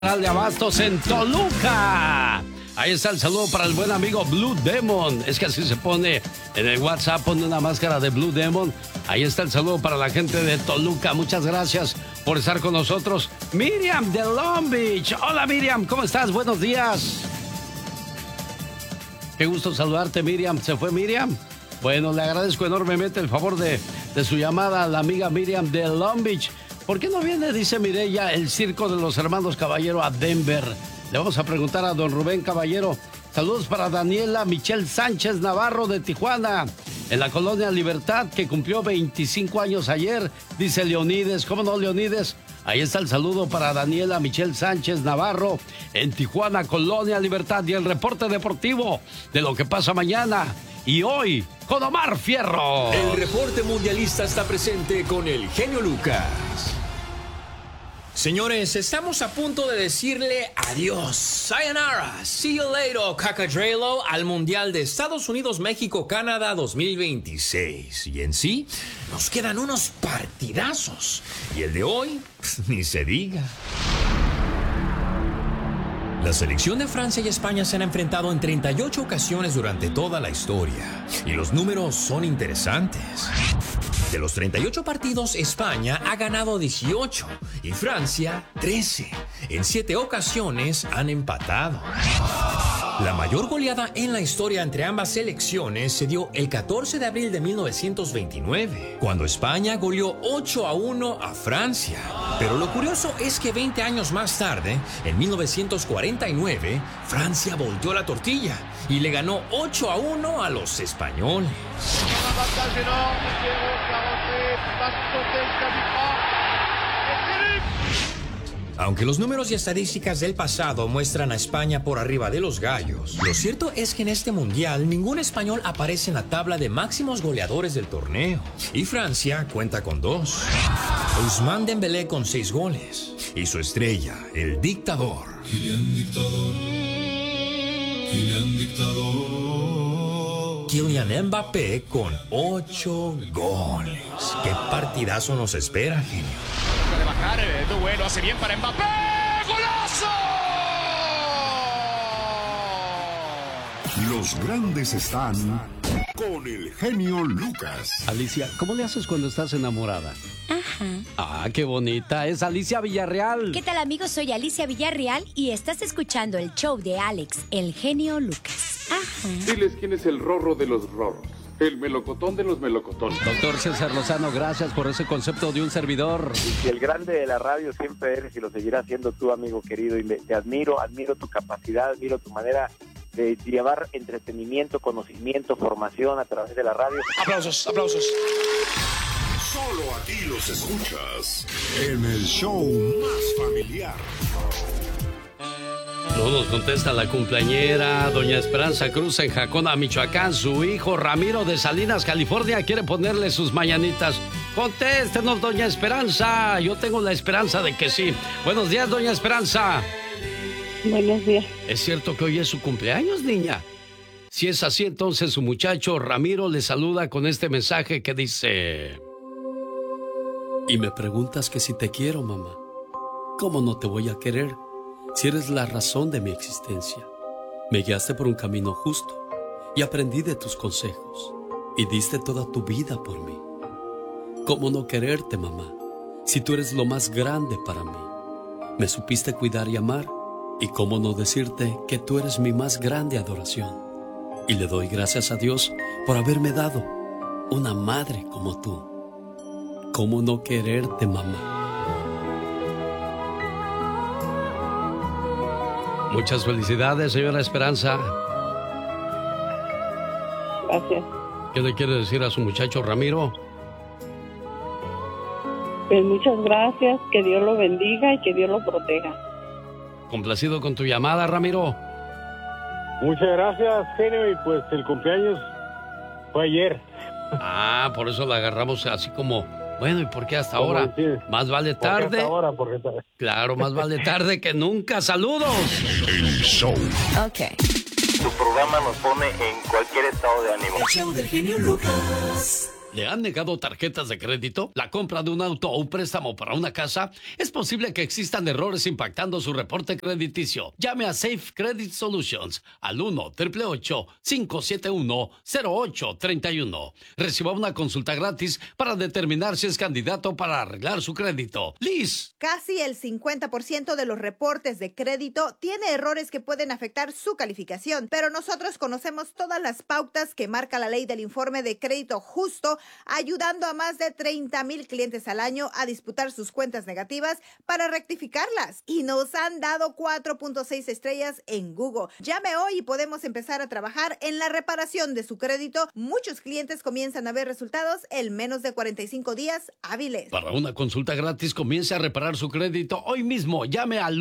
de Abastos en Toluca. Ahí está el saludo para el buen amigo Blue Demon. Es que así se pone en el WhatsApp, pone una máscara de Blue Demon. Ahí está el saludo para la gente de Toluca. Muchas gracias por estar con nosotros. Miriam de Long Beach. Hola Miriam, ¿cómo estás? Buenos días. Qué gusto saludarte, Miriam. ¿Se fue Miriam? Bueno, le agradezco enormemente el favor de su llamada a la amiga Miriam de Long Beach. ¿Por qué no viene, dice Mireya, el circo de los hermanos Caballero a Denver? Le vamos a preguntar a don Rubén Caballero. Saludos para Daniela Michelle Sánchez Navarro de Tijuana, en la colonia Libertad, que cumplió 25 años ayer, dice Leonides. ¿Cómo no, Leonides? Ahí está el saludo para Daniela Michelle Sánchez Navarro, en Tijuana, colonia Libertad, y el reporte deportivo de lo que pasa mañana y hoy con Omar Fierro. El reporte mundialista está presente con el genio Lucas. Señores, estamos a punto de decirle adiós, sayonara, see you later, cacadrelo, al Mundial de Estados Unidos, México, Canadá 2026. Y en sí, nos quedan unos partidazos. Y el de hoy, ni se diga. La selección de Francia y España se han enfrentado en 38 ocasiones durante toda la historia. Y los números son interesantes. De los 38 partidos, España ha ganado 18 y Francia 13. En 7 ocasiones han empatado. La mayor goleada en la historia entre ambas selecciones se dio el 14 de abril de 1929, cuando España goleó 8-1 a Francia. Pero lo curioso es que 20 años más tarde, en 1949, Francia volteó la tortilla y le ganó 8-1 a los españoles. Aunque los números y estadísticas del pasado muestran a España por arriba de los gallos, lo cierto es que en este mundial ningún español aparece en la tabla de máximos goleadores del torneo. Y Francia cuenta con 2. Ousmane Dembélé con 6 goles. Y su estrella, el dictador. Kylian Mbappé con 8 goles. ¡Qué partidazo nos espera, genio! De bajar, duelo hace bien para Mbappé. ¡Golazo! Los grandes están con el genio Lucas. Alicia, ¿cómo le haces cuando estás enamorada? Ajá. Ah, qué bonita. Es Alicia Villarreal. ¿Qué tal, amigos? Soy Alicia Villarreal y estás escuchando el show de Alex, el genio Lucas. Ajá. Diles quién es el rorro de los rorros. El melocotón de los melocotones. Doctor César Lozano, gracias por ese concepto de un servidor. Y el grande de la radio siempre eres y lo seguirás siendo tú, amigo querido. Y te admiro tu capacidad, admiro tu manera de llevar entretenimiento, conocimiento, formación a través de la radio. Aplausos, aplausos. Solo aquí los escuchas en el show más familiar. No nos contesta la cumpleañera, doña Esperanza Cruz en Jacona, Michoacán. Su hijo Ramiro de Salinas, California, quiere ponerle sus mañanitas. Contéstenos, doña Esperanza. Yo tengo la esperanza de que sí. Buenos días, doña Esperanza. Buenos días. ¿Es cierto que hoy es su cumpleaños, niña? Si es así, entonces su muchacho Ramiro le saluda con este mensaje que dice: y me preguntas que si te quiero, mamá. ¿Cómo no te voy a querer si eres la razón de mi existencia? Me guiaste por un camino justo y aprendí de tus consejos y diste toda tu vida por mí. ¿Cómo no quererte, mamá, si tú eres lo más grande para mí? Me supiste cuidar y amar, y cómo no decirte que tú eres mi más grande adoración. Y le doy gracias a Dios por haberme dado una madre como tú. ¿Cómo no quererte, mamá? Muchas felicidades, señora Esperanza. Gracias. ¿Qué le quiere decir a su muchacho Ramiro? Pues muchas gracias, que Dios lo bendiga y que Dios lo proteja. Complacido con tu llamada, Ramiro. Muchas gracias, genio, y pues el cumpleaños fue ayer. Ah, por eso la agarramos así como, bueno, ¿y por qué hasta ahora? Sí. Más vale tarde. Hasta ahora, Claro, más vale tarde que nunca. ¡Saludos! El show. Ok. Tu programa nos pone en cualquier estado de ánimo. El show del genio Lucas. ¿Le han negado tarjetas de crédito? ¿La compra de un auto o un préstamo para una casa? Es posible que existan errores impactando su reporte crediticio. Llame a Safe Credit Solutions al 1-888-571-0831. Reciba una consulta gratis para determinar si es candidato para arreglar su crédito. Liz. Casi el 50% de los reportes de crédito tiene errores que pueden afectar su calificación, pero nosotros conocemos todas las pautas que marca la ley del informe de crédito justo, ayudando a más de 30,000 clientes al año a disputar sus cuentas negativas para rectificarlas. Y nos han dado 4.6 estrellas en Google. Llame hoy y podemos empezar a trabajar en la reparación de su crédito. Muchos clientes comienzan a ver resultados en menos de 45 días hábiles. Para una consulta gratis, comience a reparar su crédito hoy mismo. Llame al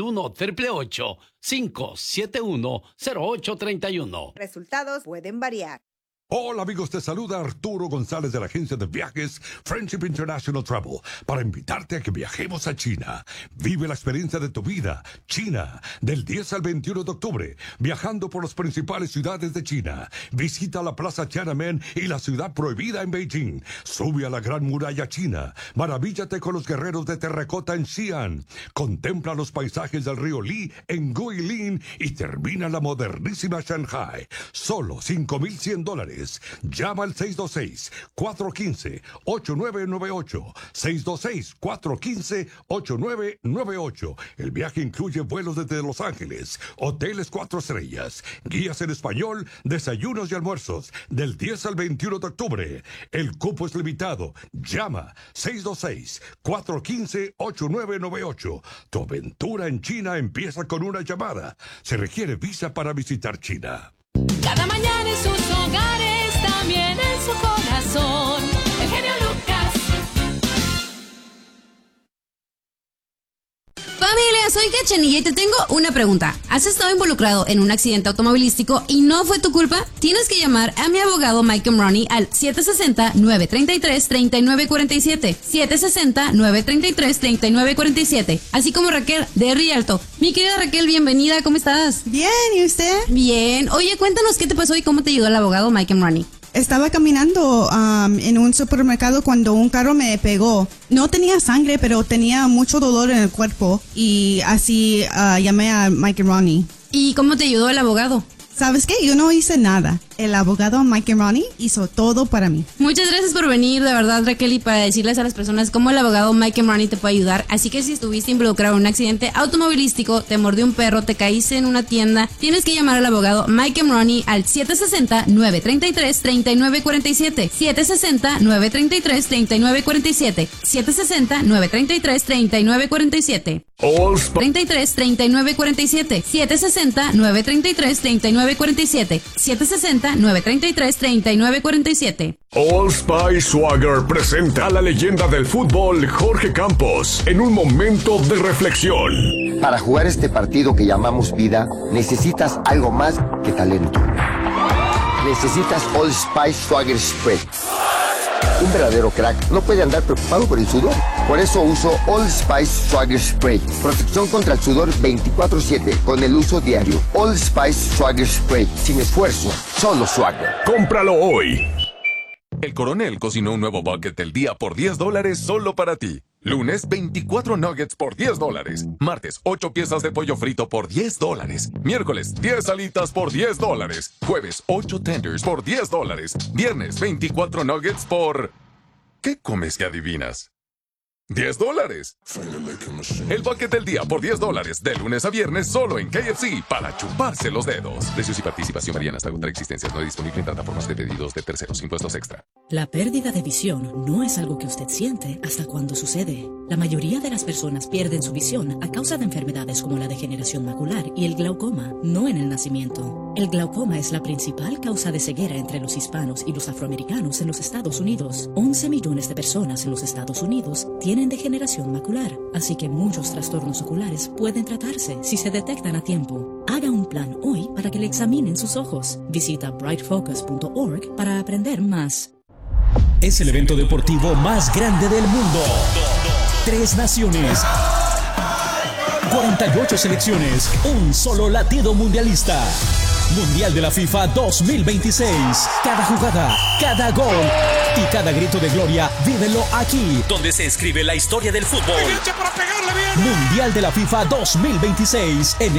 1-888-571-0831. Resultados pueden variar. Hola amigos, te saluda Arturo González de la agencia de viajes Friendship International Travel para invitarte a que viajemos a China. Vive la experiencia de tu vida, China, del 10 al 21 de octubre, viajando por las principales ciudades de China. Visita la Plaza Tiananmen y la Ciudad Prohibida en Beijing. Sube a la Gran Muralla China. Maravíllate con los guerreros de terracota en Xi'an. Contempla los paisajes del río Li en Guilin y termina la modernísima Shanghai. Solo $5,100. Llama al 626-415-8998. 626-415-8998. El viaje incluye vuelos desde Los Ángeles, hoteles 4 estrellas, guías en español, desayunos y almuerzos, del 10 al 21 de octubre. El cupo es limitado. Llama 626-415-8998. Tu aventura en China empieza con una llamada. Se requiere visa para visitar China. Cada mañana en sus hogares, también en su corazón, el genio Lucas. Familia, soy Cachanilla y te tengo una pregunta. ¿Has estado involucrado en un accidente automovilístico y no fue tu culpa? Tienes que llamar a mi abogado Mike Money al 760-933-3947. 760-933-3947. Así como Raquel de Rialto. Mi querida Raquel, bienvenida, ¿cómo estás? Bien, ¿y usted? Bien. Oye, cuéntanos qué te pasó y cómo te ayudó el abogado Mike Money. Estaba caminando en un supermercado cuando un carro me pegó. No tenía sangre, pero tenía mucho dolor en el cuerpo y así llamé a Mike Ronnie. ¿Y cómo te ayudó el abogado? ¿Sabes qué? Yo no hice nada. El abogado Mike Ronnie hizo todo para mí. Muchas gracias por venir, de verdad, Raquel, y para decirles a las personas cómo el abogado Mike Ronnie te puede ayudar. Así que si estuviste involucrado en un accidente automovilístico, te mordió un perro, te caíste en una tienda, tienes que llamar al abogado Mike Ronnie al 760-933-3947. 760-933-3947. 760-933-3947. 33-3947. 760-933-3947. 760-933-3947. Old Spice Swagger presenta a la leyenda del fútbol Jorge Campos en un momento de reflexión. Para jugar este partido que llamamos vida, necesitas algo más que talento. Necesitas Old Spice Swagger Spray. Un verdadero crack no puede andar preocupado por el sudor. Por eso uso Old Spice Swagger Spray. Protección contra el sudor 24/7 con el uso diario. Old Spice Swagger Spray. Sin esfuerzo, solo Swagger. ¡Cómpralo hoy! El Coronel cocinó un nuevo bucket del día por $10 solo para ti. Lunes, 24 nuggets por $10. Martes, 8 piezas de pollo frito por $10. Miércoles, 10 alitas por $10. Jueves, 8 tenders por $10. Viernes, 24 nuggets por... ¿Qué comes que adivinas? $10. El bucket del día por $10, de lunes a viernes solo en KFC, para chuparse los dedos. Precios y participación varían hasta agotar existencias. No disponible en plataformas de pedidos de terceros. Impuestos extra. La pérdida de visión no es algo que usted siente hasta cuando sucede. La mayoría de las personas pierden su visión a causa de enfermedades como la degeneración macular y el glaucoma, no en el nacimiento. El glaucoma es la principal causa de ceguera entre los hispanos y los afroamericanos en los Estados Unidos. 11 millones de personas en los Estados Unidos tienen degeneración macular, así que muchos trastornos oculares pueden tratarse si se detectan a tiempo. Haga un plan hoy para que le examinen sus ojos. Visita brightfocus.org para aprender más. Es el evento deportivo más grande del mundo. 3 naciones, 48 selecciones, un solo latido mundialista. Mundial de la FIFA 2026. Cada jugada, cada gol y cada grito de gloria, vívelo aquí, donde se escribe la historia del fútbol. Mundial de la FIFA 2026 en